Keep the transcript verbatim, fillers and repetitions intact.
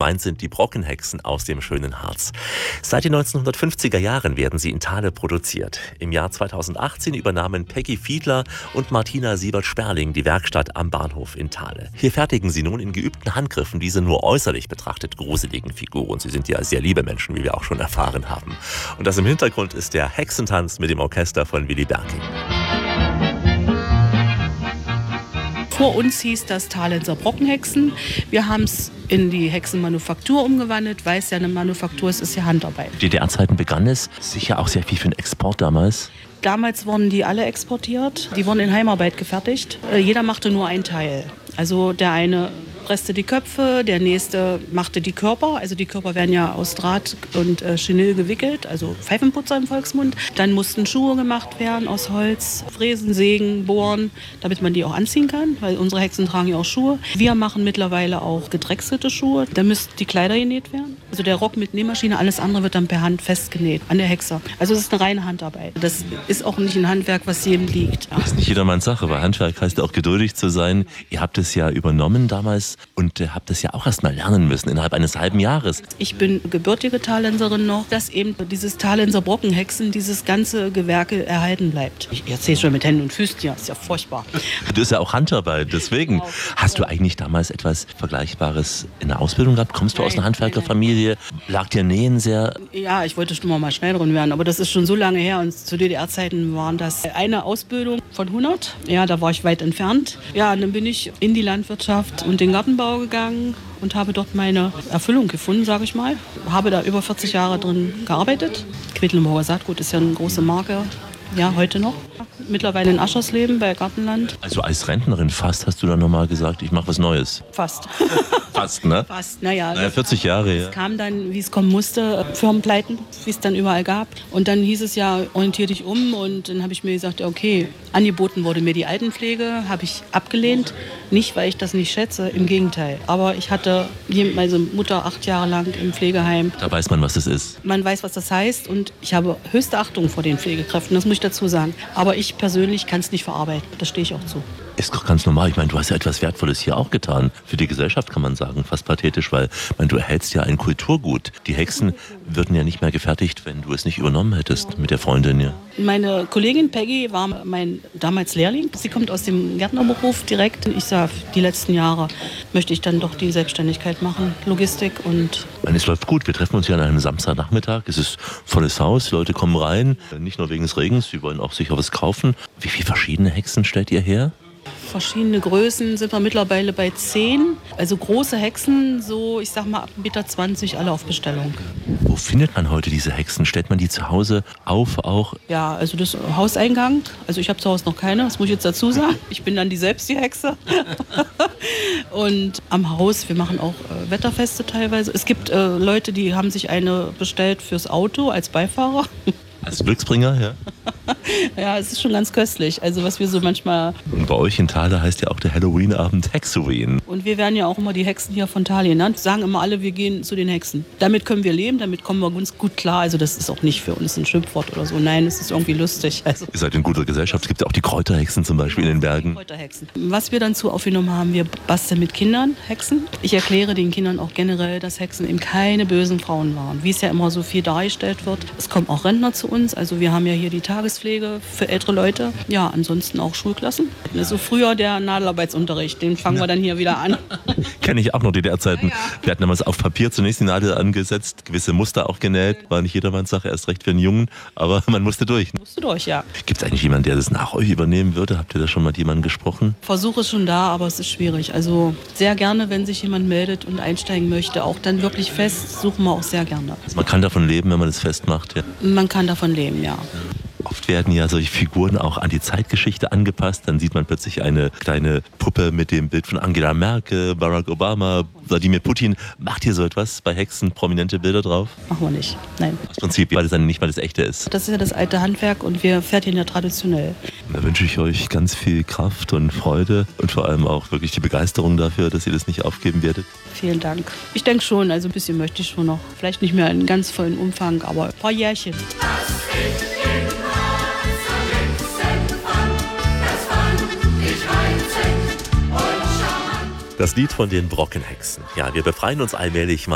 gemeint sind die Brockenhexen aus dem schönen Harz. Seit den neunzehnhundertfünfziger Jahren werden sie in Thale produziert. Im Jahr zweitausendachtzehn übernahmen Peggy Fiedler und Martina Siebert-Sperling die Werkstatt am Bahnhof in Thale. Hier fertigen sie nun in geübten Handgriffen diese nur äußerlich betrachtet gruseligen Figuren. Sie sind ja sehr liebe Menschen, wie wir auch schon erfahren haben. Und das im Hintergrund ist der Hexentanz mit dem Orchester von Willy Berking. Vor uns hieß das Thalenser Brockenhexen. Wir haben es in die Hexenmanufaktur umgewandelt, weil es ja eine Manufaktur ist, ist ja Handarbeit. D D R-Zeiten begann es, sicher auch sehr viel für den Export damals. Damals wurden die alle exportiert, die wurden in Heimarbeit gefertigt. Äh, jeder machte nur einen Teil. Also der eine presste die Köpfe, der nächste machte die Körper. Also die Körper werden ja aus Draht und äh, Chenille gewickelt, also Pfeifenputzer im Volksmund. Dann mussten Schuhe gemacht werden aus Holz, fräsen, sägen, bohren, damit man die auch anziehen kann, weil unsere Hexen tragen ja auch Schuhe. Wir machen mittlerweile auch gedrechselte Schuhe, da müssen die Kleider genäht werden. Also der Rock mit Nähmaschine, alles andere wird dann per Hand festgenäht an der Hexe. Also es ist eine reine Handarbeit. Das ist auch nicht ein Handwerk, was jedem liegt. Das ist nicht jedermanns Sache, weil Handwerk heißt auch geduldig zu sein. Ihr habt es ja übernommen damals und äh, habt es ja auch erst mal lernen müssen, innerhalb eines halben Jahres. Ich bin gebürtige Thalenserin noch, dass eben dieses Thalenser Brockenhexen, dieses ganze Gewerke erhalten bleibt. Ich erzähle schon mit Händen und Füßen, ja, ist ja furchtbar. Das ist ja auch Handarbeit, deswegen. Genau. Hast du eigentlich damals etwas Vergleichbares in der Ausbildung gehabt? Kommst du nein, aus einer Handwerkerfamilie? Lag dir Nähen sehr? Ja, ich wollte schon mal Schneiderin werden, aber das ist schon so lange her und zu D D R-Zeiten waren das eine Ausbildung von hundert. Ja, da war ich weit entfernt. Ja, und dann bin ich in die Landwirtschaft und den Gartenbau gegangen und habe dort meine Erfüllung gefunden, sage ich mal. Habe da über vierzig Jahre drin gearbeitet. Quedlinburger Saatgut ist ja eine große Marke, ja, heute noch. Mittlerweile in Aschersleben bei Gartenland. Also als Rentnerin fast hast du dann nochmal gesagt, ich mache was Neues. Fast. Fast, ne? Fast, naja. naja. vierzig Jahre, ja. Es kam dann, wie es kommen musste, Firmenpleiten, wie es dann überall gab. Und dann hieß es ja, orientier dich um. Und dann habe ich mir gesagt, okay, angeboten wurde mir die Altenpflege, habe ich abgelehnt. Nicht, weil ich das nicht schätze, im Gegenteil. Aber ich hatte meine Mutter acht Jahre lang im Pflegeheim. Da weiß man, was das ist. Man weiß, was das heißt. Und ich habe höchste Achtung vor den Pflegekräften, das muss ich dazu sagen. Aber ich persönlich kann es nicht verarbeiten. Da stehe ich auch zu. Ist doch ganz normal. Ich meine, du hast ja etwas Wertvolles hier auch getan. Für die Gesellschaft kann man sagen, fast pathetisch, weil ich meine, du erhältst ja ein Kulturgut. Die Hexen würden ja nicht mehr gefertigt, wenn du es nicht übernommen hättest mit der Freundin. Ja. Meine Kollegin Peggy war mein damals Lehrling. Sie kommt aus dem Gärtnerberuf direkt. Ich sage, die letzten Jahre möchte ich dann doch die Selbstständigkeit machen, Logistik und... Ich meine, es läuft gut. Wir treffen uns hier an einem Samstagnachmittag. Es ist volles Haus, die Leute kommen rein. Nicht nur wegen des Regens, sie wollen auch sicher was kaufen. Wie viele verschiedene Hexen stellt ihr her? Verschiedene Größen sind wir mittlerweile bei zehn. Also große Hexen, so ich sag mal ab eins Komma zwanzig Meter, alle auf Bestellung. Wo findet man heute diese Hexen? Stellt man die zu Hause auf auch? Ja, also das Hauseingang. Also ich habe zu Hause noch keine, das muss ich jetzt dazu sagen. Ich bin dann die selbst die Hexe. Und am Haus, wir machen auch äh, Wetterfeste teilweise. Es gibt äh, Leute, die haben sich eine bestellt fürs Auto als Beifahrer. Als Glücksbringer, ja? Ja, es ist schon ganz köstlich. Also was wir so manchmal... Und bei euch in Thale heißt ja auch der Halloween-Abend Hexoween. Und wir werden ja auch immer die Hexen hier von Thale genannt. Sagen immer alle, wir gehen zu den Hexen. Damit können wir leben, damit kommen wir uns gut klar. Also das ist auch nicht für uns ein Schimpfwort oder so. Nein, es ist irgendwie lustig. Also ihr seid in guter Gesellschaft. Es gibt ja auch die Kräuterhexen zum Beispiel in den Bergen. Kräuterhexen. Was wir dann zu aufgenommen haben, wir basteln mit Kindern Hexen. Ich erkläre den Kindern auch generell, dass Hexen eben keine bösen Frauen waren. Wie es ja immer so viel dargestellt wird. Es kommen auch Rentner zu uns. Also wir haben ja hier die Tagespflege für ältere Leute. Ja, ansonsten auch Schulklassen. Also früher der Nadelarbeitsunterricht, den fangen wir dann hier wieder an. Kenne ich auch noch D D R-Zeiten. Ja, ja. Wir hatten damals auf Papier zunächst die Nadel angesetzt, gewisse Muster auch genäht. War nicht jedermanns Sache, erst recht für einen Jungen, aber man musste durch. Musste durch, ja. Gibt es eigentlich jemanden, der das nach euch übernehmen würde? Habt ihr da schon mal mit jemandem gesprochen? Versuch ist schon da, aber es ist schwierig. Also sehr gerne, wenn sich jemand meldet und einsteigen möchte, auch dann wirklich fest, suchen wir auch sehr gerne. Also man kann davon leben, wenn man das festmacht, ja? Man kann davon leben, ja. Oft werden ja solche Figuren auch an die Zeitgeschichte angepasst. Dann sieht man plötzlich eine kleine Puppe mit dem Bild von Angela Merkel, Barack Obama, Wladimir Putin. Macht ihr so etwas bei Hexen, prominente Bilder drauf? Machen wir nicht, nein. Aus Prinzip, weil es dann nicht mal das Echte ist. Das ist ja das alte Handwerk und wir fertigen ja traditionell. Da wünsche ich euch ganz viel Kraft und Freude und vor allem auch wirklich die Begeisterung dafür, dass ihr das nicht aufgeben werdet. Vielen Dank. Ich denke schon, also ein bisschen möchte ich schon noch. Vielleicht nicht mehr in ganz vollen Umfang, aber ein paar Jährchen. Das Lied von den Brockenhexen. Ja, wir befreien uns allmählich mal